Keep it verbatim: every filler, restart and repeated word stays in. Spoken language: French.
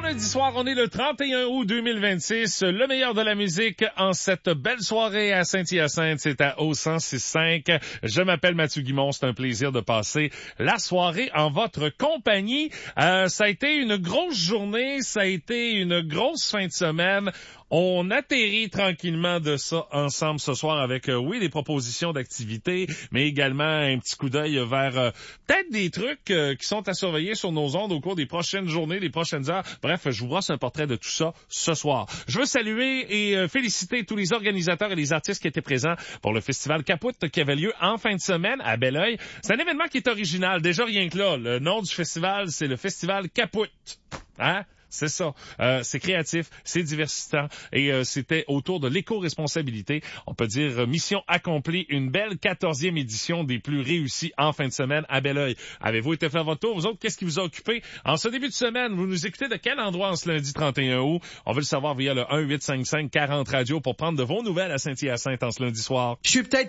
lundi soir, on est le trente et un août deux mille vingt-six. Le meilleur de la musique en cette belle soirée à Saint-Hyacinthe, c'est à O cent six cinq. Je m'appelle Mathieu Guimond, c'est un plaisir de passer la soirée en votre compagnie. Euh, ça a été une grosse journée, ça a été une grosse fin de semaine. On atterrit tranquillement de ça ensemble ce soir avec, euh, oui, des propositions d'activités, mais également un petit coup d'œil vers euh, peut-être des trucs euh, qui sont à surveiller sur nos ondes au cours des prochaines journées, des prochaines heures. Bref, je vous brosse un portrait de tout ça ce soir. Je veux saluer et euh, féliciter tous les organisateurs et les artistes qui étaient présents pour le festival Capout qui avait lieu en fin de semaine à Belleuil. C'est un événement qui est original. Déjà rien que là, le nom du festival, c'est le festival Capout. Hein? C'est ça. Euh, c'est créatif, c'est diversifiant et euh, c'était autour de l'éco-responsabilité. On peut dire euh, mission accomplie, une belle quatorzième édition des plus réussies en fin de semaine à Belleuil. Avez-vous été faire votre tour? Vous autres, qu'est-ce qui vous a occupé? En ce début de semaine, vous nous écoutez de quel endroit en ce lundi trente et un août? On veut le savoir via le un huit cinq cinq quarante radio pour prendre de vos nouvelles à Saint-Hyacinthe en ce lundi soir. Je suis peut-être